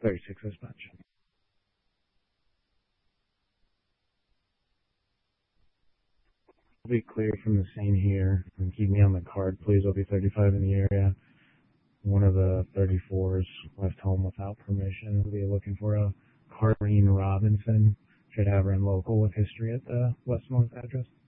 36 suspension. I'll be clear from the scene here and keep me on the card, please. I'll be 35 in the area. One of the 34s left home without permission. We'll be looking for a Carlene Robinson. Should have her in local with history at the Westmont address.